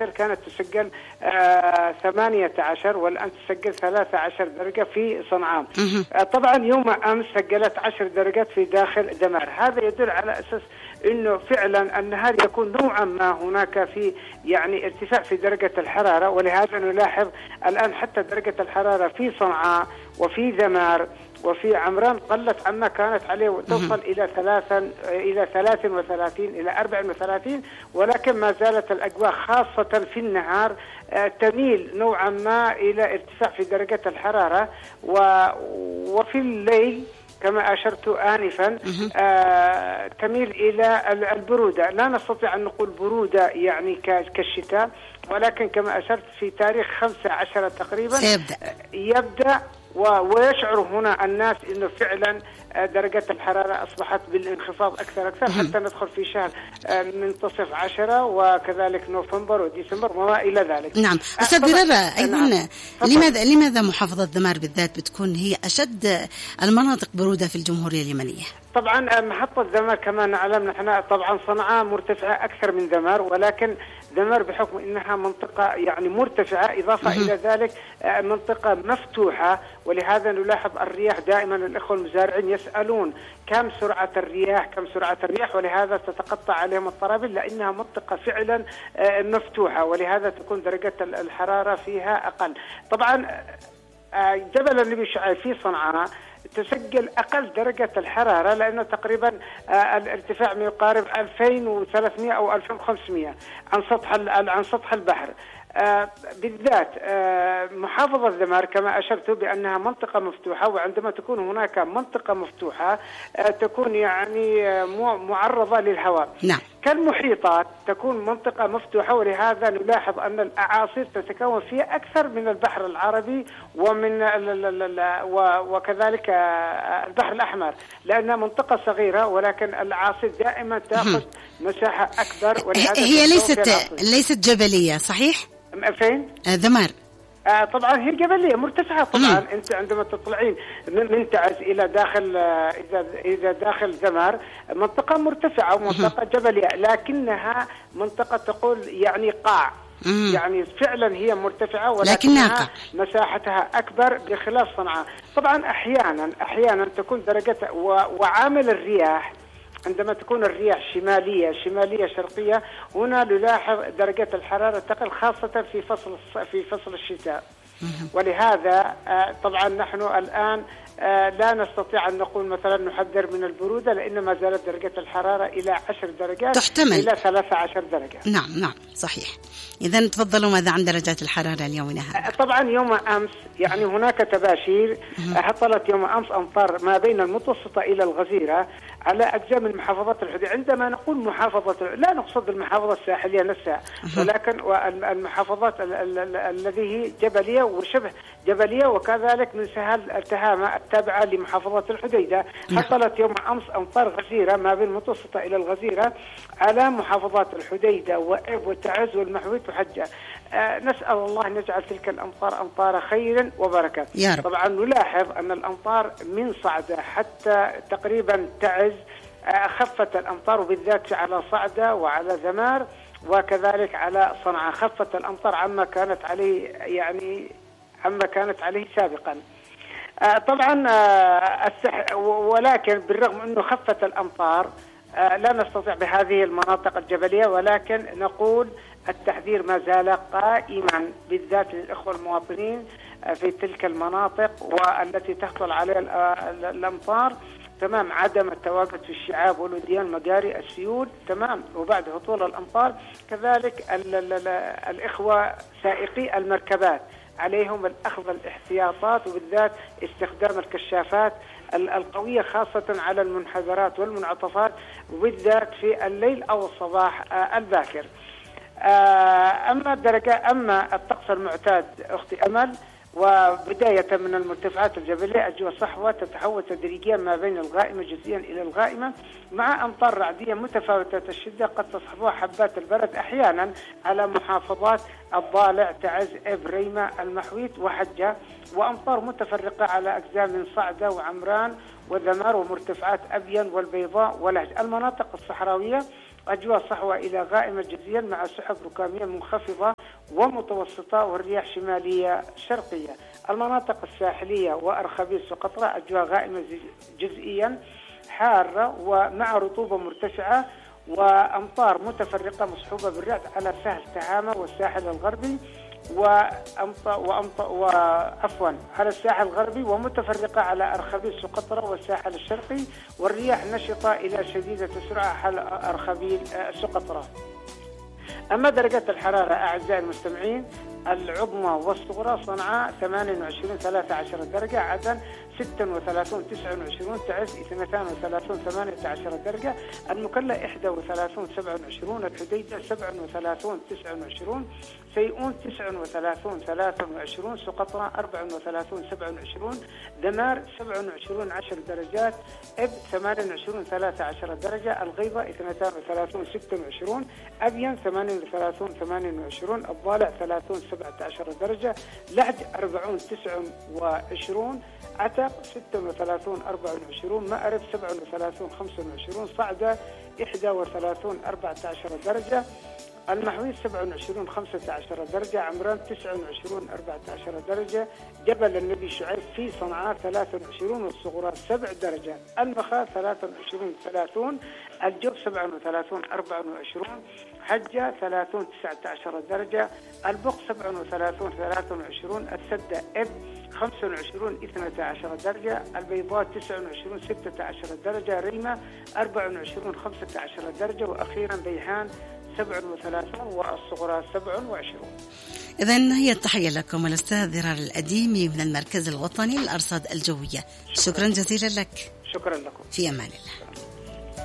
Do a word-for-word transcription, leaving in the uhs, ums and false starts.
عشر كانت تسجل آه ثمانية عشر، والآن تسجل ثلاثة عشر درجة في صنعاء. آه طبعا يوم أمس سجلت عشر درجات في داخل دمار. هذا يدل على أساس إنه فعلا النهار يكون نوعا ما هناك في يعني ارتفاع في درجة الحرارة، ولهذا نلاحظ الآن حتى درجة الحرارة في صنعاء وفي دمار وفي عمران قلت عما كانت عليه وتصل إلى ثلاثا إلى ثلاث وثلاثين إلى أربع وثلاثين، ولكن ما زالت الأجواء خاصة في النهار تميل نوعا ما إلى ارتفاع في درجة الحرارة، وفي الليل كما أشرت آنفا آه تميل إلى البرودة. لا نستطيع أن نقول برودة يعني كالشتاء، ولكن كما أشرت في تاريخ خمسة عشر تقريبا سيبدأ. يبدأ ويشعر هنا الناس إنه فعلا درجة الحرارة أصبحت بالانخفاض أكثر أكثر حتى ندخل في شهر منتصف عشرة وكذلك نوفمبر وديسمبر وما إلى ذلك. نعم أستاذ برارة، أيضا نعم. لماذا لماذا محافظة دمار بالذات بتكون هي أشد المناطق برودة في الجمهورية اليمنية؟ طبعا محطة دمار كما نعلم نحن طبعا صنعاء مرتفعة أكثر من دمار، ولكن دمار بحكم إنها منطقة يعني مرتفعة إضافة م- إلى ذلك منطقة مفتوحة، ولهذا نلاحظ الرياح دائما الإخوة المزارعين يسألون كم سرعة الرياح كم سرعة الرياح ولهذا تتقطع عليهم الطرابل لأنها منطقة فعلا مفتوحة، ولهذا تكون درجة الحرارة فيها أقل. طبعا جبل النبي شعيب في صنعاء تسجل أقل درجة الحرارة لأنه تقريبا آه الارتفاع ما يقارب ألفين وثلاثمئة أو ألفين وخمسمئة عن سطح عن سطح البحر. آه بالذات آه محافظة دمار كما أشرت بأنها منطقة مفتوحة، وعندما تكون هناك منطقة مفتوحة آه تكون يعني آه معرضة للهواء. نعم. كالمحيطات تكون منطقة مفتوحة، ولهذا نلاحظ أن الأعاصير تتكون فيها أكثر من البحر العربي ومن وكذلك البحر الأحمر لأنها منطقة صغيرة، ولكن الأعاصير دائما تأخذ مساحة أكبر. ولهذا هي ليست ليست جبلية صحيح؟ فين؟ دمار. آه طبعا هي جبلية مرتفعة طبعا. مم. انت عندما تطلعين من تعز الى داخل آه اذا اذا داخل دمار منطقة مرتفعة ومنطقة جبلية، لكنها منطقة تقول يعني قاع. مم. يعني فعلا هي مرتفعة ولكنها مساحتها اكبر بخلاف صنعاء. طبعا احيانا احيانا تكون درجة وعامل الرياح عندما تكون الرياح شمالية شمالية شرقية هنا نلاحظ درجة الحرارة تقل خاصة في فصل في فصل الشتاء. ولهذا طبعا نحن الآن لا نستطيع أن نقول مثلا نحذر من البرودة لأن ما زالت درجة الحرارة إلى عشر درجات تحتمل إلى ثلاثة عشر درجة. نعم نعم صحيح. إذن تفضلوا ماذا عن درجات الحرارة اليوم هذا؟ طبعا يوم أمس يعني هناك تباشير هطلت يوم أمس أمطار ما بين المتوسطة إلى الغزيرة على أجزاء من محافظات الحدود. عندما نقول محافظة لا نقصد المحافظة الساحلية نفسها، ولكن المحافظات الذي هي جبلية وشبه جبلية وكذلك من سهل التهامة التابعة لمحافظة الحديدة. حصلت يوم أمس أمطار غزيرة ما بين المتوسطة إلى الغزيرة على محافظات الحديدة وإب وتعز والمحويت وحجة. آه نسأل الله أن يجعل تلك الأمطار أمطار خير وبركة. طبعا نلاحظ أن الأمطار من صعدة حتى تقريبا تعز آه خفت الأمطار، وبالذات على صعدة وعلى ذمار وكذلك على صنعاء خفت الأمطار عما كانت عليه يعني عما كانت عليه سابقا. آه طبعا آه السح... ولكن بالرغم أنه خفت الأمطار آه لا نستطيع بهذه المناطق الجبلية، ولكن نقول التحذير ما زال قائما بالذات للإخوة المواطنين في تلك المناطق والتي تحصل عليها الأمطار. تمام عدم التواجد في الشعاب والوديان مجاري السيول. تمام وبعد هطول الأمطار كذلك ال ال ال الإخوة سائقي المركبات عليهم الأخذ الاحتياطات وبالذات استخدام الكشافات القوية خاصة على المنحدرات والمنعطفات وبالذات في الليل أو الصباح الباكر. أما الدرجة أما الطقس المعتاد أختي أمل وبداية من المرتفعات الجبلية أجواء صحوة تتحول تدريجيا ما بين الغائمة جزئيا إلى الغائمة مع أمطار رعدية متفاوتة الشدة قد تصحبها حبات البرد أحيانا على محافظات الضالع تعز إبريمة المحويت وحجة، وأمطار متفرقة على أجزاء من صعدة وعمران وذمار ومرتفعات أبين والبيضاء ولهج. المناطق الصحراوية أجواء صحوة إلى غائمة جزئيا مع سحب ركامية منخفضة ومتوسطة والرياح شمالية شرقية. المناطق الساحلية وأرخبيل وقطرة أجواء غائمة جزئيا حارة ومع رطوبة مرتفعة وأمطار متفرقة مصحوبة بالرعد على سهل تهامة والساحل الغربي وأمطار وأمطار وعفوا على الساحل الغربي ومتفرقة على أرخبيل سقطرى والساحل الشرقي، والرياح نشطة إلى شديدة السرعة على أرخبيل سقطرى. أما درجات الحرارة أعزائي المستمعين، العظمى والصغرى صنعاء ثمانية وعشرين ثلاثة عشر درجة، عدن ستة وثلاثين تسعة وعشرين، تعز اثنين وثلاثين ثمانية عشر درجة، المكلا إحدى وثلاثين سبعة وعشرين، الحديدة سبعة وثلاثين تسعة وعشرين، سيئون تسعة وثلاثين ثلاثة وعشرين، سقطرى أربعة وثلاثين سبعة وعشرين، دمار سبعة وعشرين عشر درجات، إب ثمانية وعشرين ثلاثة عشر درجة، الغيضة اثنين وثلاثين ستة وعشرين، أبين ثمانية وثلاثين ثمانية وعشرين، الضالع ثلاثين سبعة عشر درجة، لعج أربعين تسعة وعشرين، عتق ستة وثلاثين أربعة وعشرين، مأرب سبعة وثلاثين خمسة وعشرين، صعدة إحدى وثلاثين أربعة عشر درجة، المحويس سبعة وعشرين خمسة عشر درجة، عمران تسعة وعشرين أربعة عشر درجة، جبل النبي شعيب في صنعاء ثلاثة وعشرين والصغرى سبع درجات، المخا ثلاثة وعشرين ثلاثين، الجوف سبعة وثلاثين أربعة وعشرين، حجة ثلاثين تسعة عشر درجة، البق سبعة وثلاثين ثلاثة وعشرين، السدة إب خمسة وعشرين اثنتا عشر درجة، البيضاء تسعة وعشرين ستة عشر درجة، ريمة أربعة وعشرين خمسة عشر درجة، وأخيرا بيحان سبعة وثلاثين والصغرى سبعة وعشرين. إذن هي التحية لكم الأستاذ ذرار الأديمي من المركز الوطني للأرصاد الجوية. شكرا, شكرا جزيلا لك. شكرا لكم. في أمان الله.